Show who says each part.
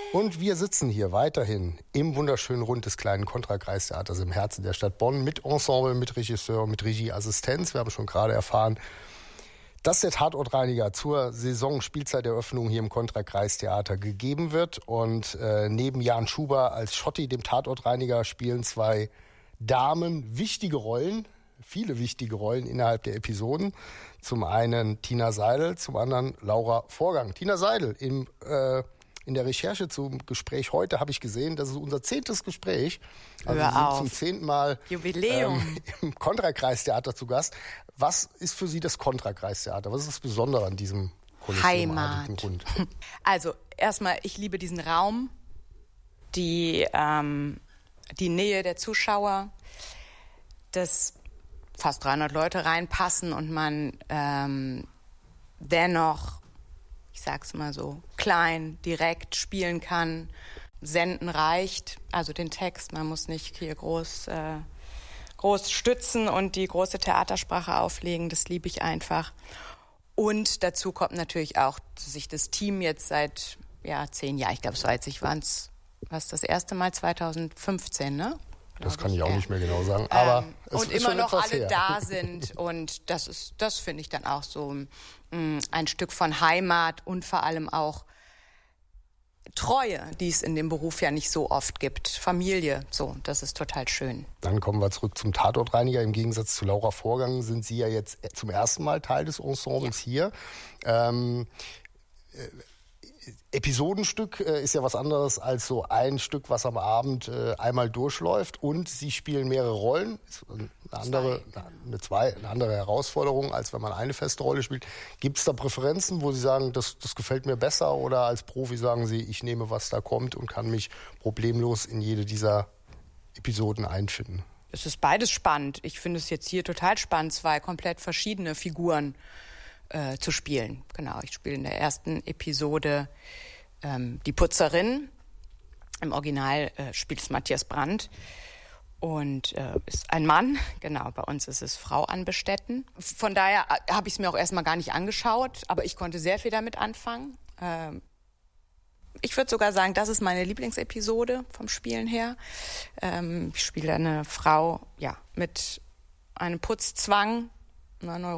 Speaker 1: Und wir sitzen hier weiterhin im wunderschönen Rund des kleinen Kontra-Kreistheaters im Herzen der Stadt Bonn mit Ensemble, mit Regisseur, mit Regieassistenz. Wir haben schon gerade erfahren, dass der Tatortreiniger zur Saison-Spielzeiteröffnung hier im Kontra-Kreistheater gegeben wird. Und neben Jan Schuber als Schotti, dem Tatortreiniger, spielen zwei Damen wichtige Rollen, viele wichtige Rollen innerhalb der Episoden. Zum einen Tina Seidel, zum anderen Laura Vorgang. Tina Seidel, in der Recherche zum Gespräch heute habe ich gesehen, das ist unser 10. Gespräch. Also wir sind zum 10. Mal
Speaker 2: Jubiläum.
Speaker 1: Im Kontra-Kreistheater zu Gast. Was ist für Sie das Kontra-Kreistheater? Was ist das Besondere an diesem
Speaker 2: Heimat. Grund? Also erstmal, ich liebe diesen Raum, die Nähe der Zuschauer, dass fast 300 Leute reinpassen und man dennoch, ich sag's mal so, klein, direkt spielen kann. Senden reicht, also den Text, man muss nicht hier groß stützen und die große Theatersprache auflegen, das liebe ich einfach. Und dazu kommt natürlich auch, dass sich das Team jetzt seit 10 Jahren, ich glaube, so als ich was das erste Mal 2015, ne?
Speaker 1: Das kann ich auch nicht mehr genau sagen, aber es
Speaker 2: und
Speaker 1: ist
Speaker 2: immer
Speaker 1: schon
Speaker 2: noch alle
Speaker 1: her.
Speaker 2: da sind und das finde ich dann auch so ein Stück von Heimat und vor allem auch Treue, die es in dem Beruf ja nicht so oft gibt. Familie, so, das ist total schön.
Speaker 1: Dann kommen wir zurück zum Tatortreiniger. Im Gegensatz zu Laura Vorgang sind Sie ja jetzt zum ersten Mal Teil des Ensembles hier. Episodenstück ist ja was anderes als so ein Stück, was am Abend einmal durchläuft, und Sie spielen mehrere Rollen. Ist eine andere Herausforderung, als wenn man eine feste Rolle spielt. Gibt es da Präferenzen, wo Sie sagen, das gefällt mir besser, oder als Profi sagen Sie, ich nehme, was da kommt und kann mich problemlos in jede dieser Episoden einfinden?
Speaker 2: Es ist beides spannend. Ich finde es jetzt hier total spannend, 2 komplett verschiedene Figuren zu spielen. Genau, ich spiele in der ersten Episode die Putzerin. Im Original spielt es Matthias Brandt und ist ein Mann. Genau, bei uns ist es Frau Anbestetten. Von daher habe ich es mir auch erstmal gar nicht angeschaut, aber ich konnte sehr viel damit anfangen. Ich würde sogar sagen, das ist meine Lieblingsepisode vom Spielen her. Ich spiele eine Frau mit einem Putzzwang, einer